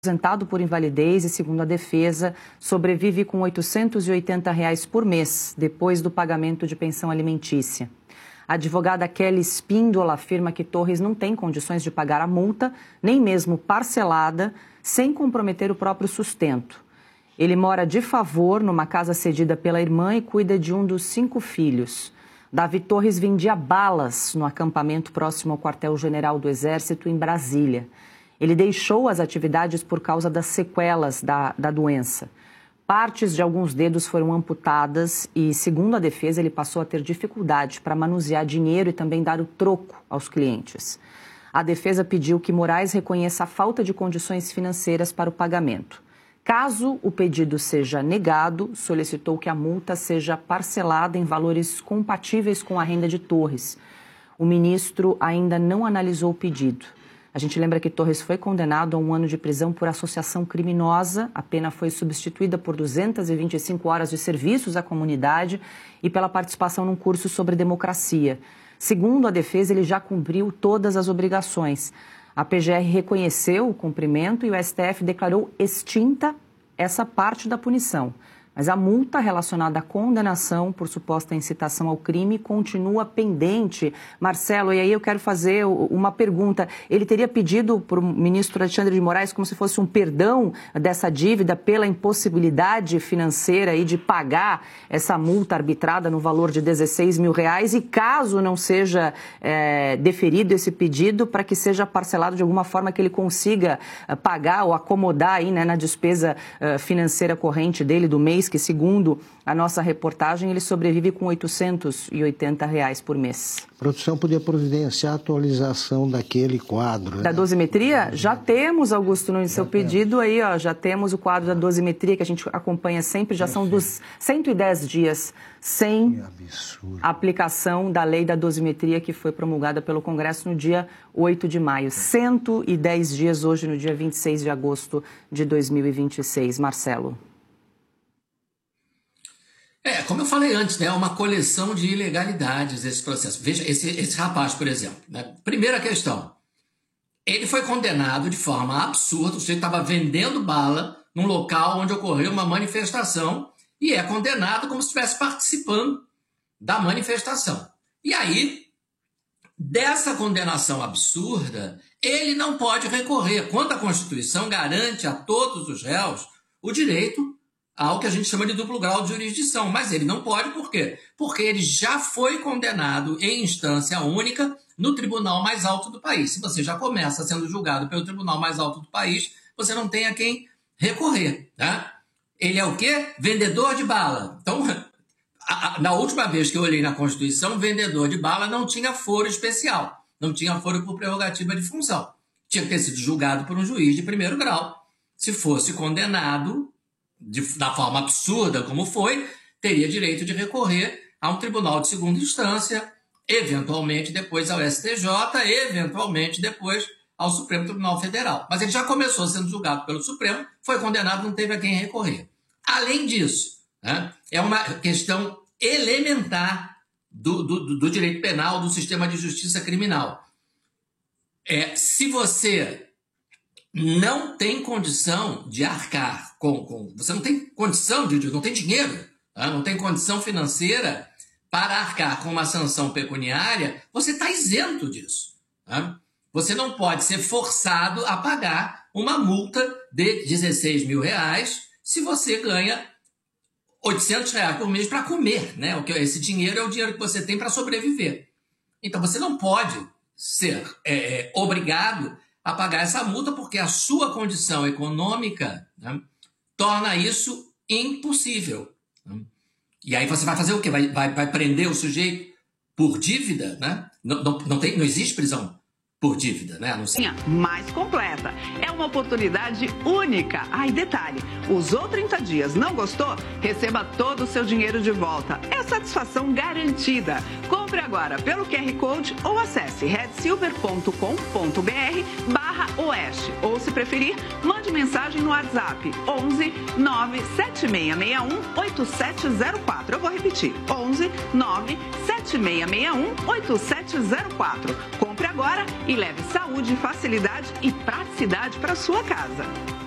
Aposentado por invalidez e, segundo a defesa, sobrevive com R$ 880 por mês, depois do pagamento de pensão alimentícia. A advogada Kelly Spíndola afirma que Torres não tem condições de pagar a multa, nem mesmo parcelada, sem comprometer o próprio sustento. Ele mora de favor numa casa cedida pela irmã e cuida de um dos 5 filhos. Davi Torres vendia balas no acampamento próximo ao quartel-general do Exército, em Brasília. Ele deixou as atividades por causa das sequelas da doença. Partes de alguns dedos foram amputadas e, segundo a defesa, ele passou a ter dificuldade para manusear dinheiro e também dar o troco aos clientes. A defesa pediu que Moraes reconheça a falta de condições financeiras para o pagamento. Caso o pedido seja negado, solicitou que a multa seja parcelada em valores compatíveis com a renda de Torres. O ministro ainda não analisou o pedido. A gente lembra que Torres foi condenado a 1 ano de prisão por associação criminosa. A pena foi substituída por 225 horas de serviços à comunidade e pela participação num curso sobre democracia. Segundo a defesa, ele já cumpriu todas as obrigações. A PGR reconheceu o cumprimento e o STF declarou extinta essa parte da punição. Mas a multa relacionada à condenação por suposta incitação ao crime continua pendente. Marcelo, e aí eu quero fazer uma pergunta. Ele teria pedido para o ministro Alexandre de Moraes como se fosse um perdão dessa dívida pela impossibilidade financeira aí de pagar essa multa arbitrada no valor de R$16 mil e caso não seja deferido esse pedido, para que seja parcelado de alguma forma que ele consiga pagar ou acomodar aí, né, na despesa financeira corrente dele do mês, que, segundo a nossa reportagem, ele sobrevive com R$ 880 por mês. A produção podia providenciar a atualização daquele quadro, né? Da dosimetria? Já temos, Augusto Nunes, seu pedido aí, ó, já temos o quadro da dosimetria que a gente acompanha sempre, já são dos 110 dias sem aplicação da lei da dosimetria que foi promulgada pelo Congresso no dia 8 de maio. 110 dias hoje, no dia 26 de agosto de 2026. Marcelo. Como eu falei antes, né, é uma coleção de ilegalidades esse processo. Veja, esse rapaz, por exemplo, né? Primeira questão, ele foi condenado de forma absurda, o sujeito estava vendendo bala num local onde ocorreu uma manifestação e é condenado como se estivesse participando da manifestação. E aí, dessa condenação absurda, ele não pode recorrer, quando a Constituição garante a todos os réus o direito ao que a gente chama de duplo grau de jurisdição. Mas ele não pode, por quê? Porque ele já foi condenado em instância única no tribunal mais alto do país. Se você já começa sendo julgado pelo tribunal mais alto do país, você não tem a quem recorrer, tá? Ele é o quê? Vendedor de bala. Então, na última vez que eu olhei na Constituição, vendedor de bala não tinha foro especial, não tinha foro por prerrogativa de função. Tinha que ter sido julgado por um juiz de primeiro grau. Se fosse condenado da forma absurda como foi, teria direito de recorrer a um tribunal de segunda instância, eventualmente depois ao STJ, eventualmente depois ao Supremo Tribunal Federal. Mas ele já começou sendo julgado pelo Supremo, foi condenado, não teve a quem recorrer. Além disso, né, é uma questão elementar do direito penal, do sistema de justiça criminal. Se você não tem condição de arcar você não tem condição não tem dinheiro, tá? Não tem condição financeira para arcar com uma sanção pecuniária, você está isento disso, tá? Você não pode ser forçado a pagar uma multa de R$16 mil se você ganha R$800 por mês para comer, né? Esse dinheiro é o dinheiro que você tem para sobreviver. Então você não pode ser obrigado a pagar essa multa, porque a sua condição econômica, né, torna isso impossível. Né? E aí você vai fazer o quê? Vai prender o sujeito por dívida? Né? Não existe prisão por dívida, né? Não sei. Mais completa. É uma oportunidade única. E detalhe, usou 30 dias, não gostou? Receba todo o seu dinheiro de volta. É satisfação garantida. Compre agora pelo QR Code ou acesse redsilver.com.br/oeste. Ou, se preferir, mande mensagem no WhatsApp 11 97661 8704. Eu vou repetir, 11 97661 8704. Compre agora e leve saúde, facilidade e praticidade para sua casa.